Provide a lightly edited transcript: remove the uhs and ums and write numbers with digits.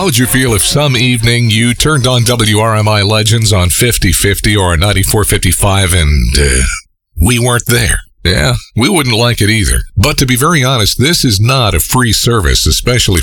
How would you feel if some evening you turned on WRMI Legends on 5050 or 9455 and we weren't there? Yeah, we wouldn't like it either. But to be very honest, this is not a free service, especially